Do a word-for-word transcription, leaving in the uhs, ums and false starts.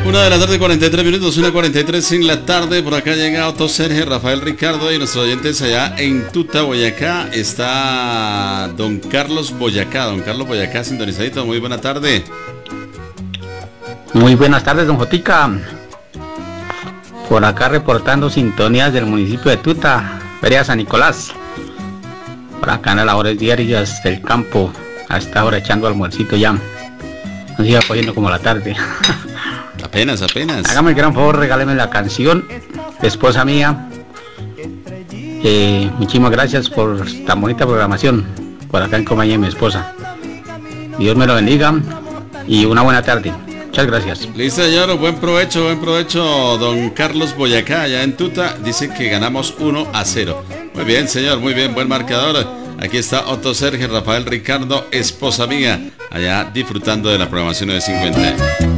Una de la tarde, cuarenta y tres minutos, una cuarenta y tres en la tarde. Por acá llega Otto Sergio, Rafael Ricardo y nuestros oyentes allá en Tuta, Boyacá. Está don Carlos Boyacá, don Carlos Boyacá sintonizadito. Muy buena tarde. Muy buenas tardes, don Jotica. Por acá reportando sintonías del municipio de Tuta, Feria San Nicolás. Por acá en las labores diarias del campo, a esta hora echando almuercito ya. Nos iba cogiendo como la tarde. Apenas, apenas. Hágame el gran favor, regáleme la canción, esposa mía. Eh, muchísimas gracias por tan bonita programación, por acá en compañía de mi esposa. Dios me lo bendiga y una buena tarde. Muchas gracias. Listo, señor, buen provecho, buen provecho, don Carlos Boyacá, allá en Tuta. Dice que ganamos uno a cero. Muy bien, señor, muy bien, buen marcador. Aquí está Otto Sergio, Rafael Ricardo, esposa mía, allá disfrutando de la programación de cincuenta.